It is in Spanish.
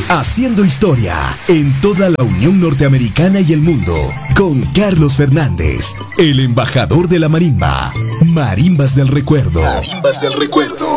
Haciendo historia en toda la Unión Norteamericana y el mundo, con Carlos Fernández, el embajador de la marimba. Marimbas del recuerdo. Marimbas del recuerdo.